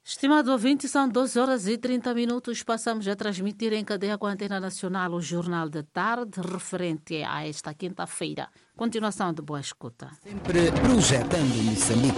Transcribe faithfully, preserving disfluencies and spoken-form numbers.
Estimado ouvinte, são doze horas e trinta minutos. Passamos a transmitir em cadeia com a Antena Nacional o Jornal da Tarde, referente a esta quinta-feira. Continuação de boa escuta. Sempre projetando Moçambique.